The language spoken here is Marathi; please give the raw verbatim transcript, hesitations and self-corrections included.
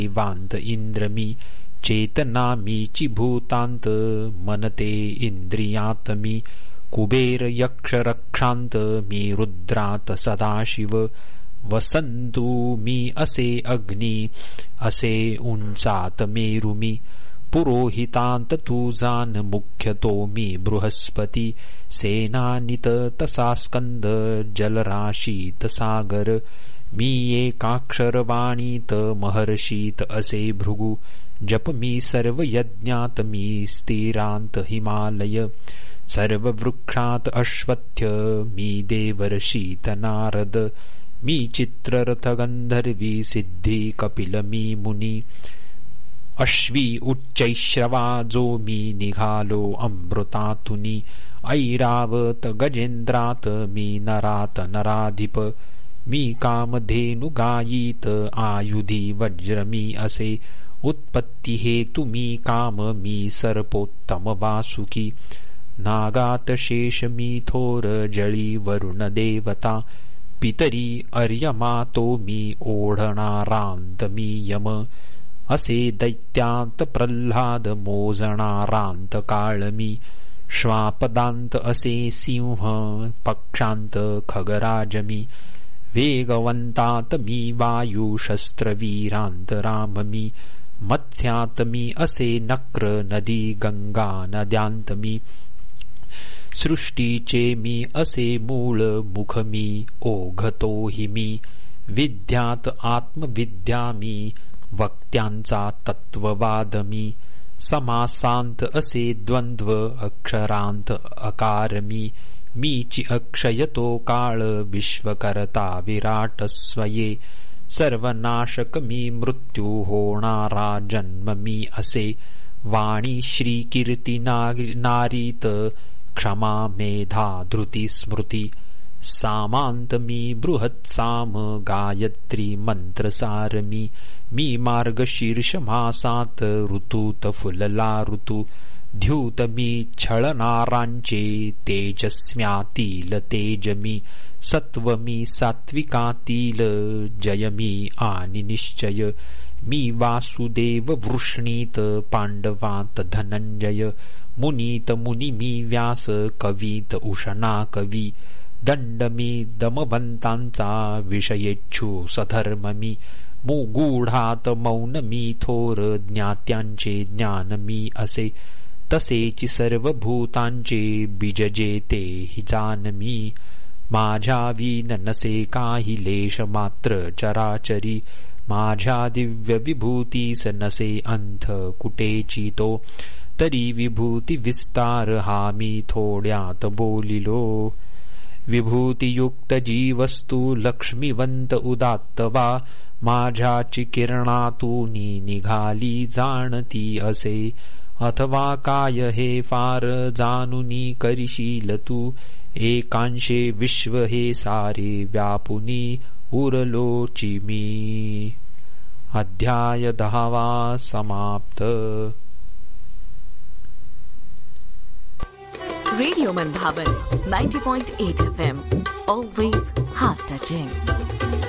वांत इंद्र मी चेतना मीची भूतांत मनते इंद्रियात मी कुबेर यक्ष रक्षांत मी रुद्रात सदाशिव वसंतु मी असे अग्नी असे उंचात मेरु मी पुरोहितांत तुझान मुख्य तो मी बृहस्पती सेनानित तसा स्कंद जलराशीत सागर मी एकाक्षर वाणीत महर्षीत असे भृगु जप मी सर्व यज्ञात मी स्थिरांत हिमालय सर्व वृक्षात अश्वत्थ मी देवर्षीत नारद मी चित्ररथ गंधर्वी सिद्धी कपिल मी मुनी अश्वी उच्चैश्रवा जो मी निघालो अमृतातुनी ऐरावत गजेंद्रात मी नरात नराधिप मी कामधेनु गायीत आयुधी वज्र मी असे उत्पत्ती हेतु मी काम मी सर्पोत्तम वासुकी नागात शेष मी थोर जळी वरुण देवता पितरी अर्यमातो मी ओढणारांत मी यम असे दैत्यांत प्रल्हाद मोजणारांत काळ मी श्वापदांत असे सिंह पक्षांत खगराज मी वेगवंतात मी वायू शस्त्रवीरांत राम मी मत्स्यात मी असे नक्र नदी गंगा नद्यांत मी सृष्टीचे मी असे मूळ मुख मी ओघतो हि मी विद्यात आत्मविद्या मी वक्त्यांचा तत्ववाद मी समासांत असे द्वंद्व अक्षरांत अकार मी मीची अक्षयतो काळ विश्वकर्ता विराट स्वये सर्वनाशक मी मृत्यू होणारा जन्म मी असे वाणी श्री कीर्ती नारीत क्षमा मेधा धृती स्मृती सामांत मी बृहत साम गायत्री मंत्रसार मी मी मार्गशीर्ष मासात ऋतूत फुलला ऋतू द्यूत मी छळणारांचे तेजस्म्यातील तेज मी सत्व मी सात्विकातील जय मी आणि निश्चय मी वासुदेव वृष्णीत पांडवात धनंजय मुनीत मुनी मी व्यास कवीत उषणा कवी दंड मी दमवंतांचा विषयेच्छू सधर्म मी मुगूढात मौन मी थोर ज्ञात्यांचे ज्ञान मी असे तसेची सर्व भूतांचे बीज जेते हि जान मी माझ्या विन नसे काही लेश मात्र चराचरी माझ्या दिव्य विभूतीस नसे अंत कुटेची तो तरी विभूती विस्तार हा मी थोड्यात बोलिलो विभूतियुक्त जी वस्तू लक्ष्मीवंत उदात्त वा माझ्याची किरणातूनी निघाली जाणती असे अथवा काय हे फार जानुनी करिशील तू एकांशे विश्व हे सारे व्यापुनी उरलोची मी. अध्याय दहावा समाप्त. रेडिओ मनभावन ninety point eight F M, always heart touching.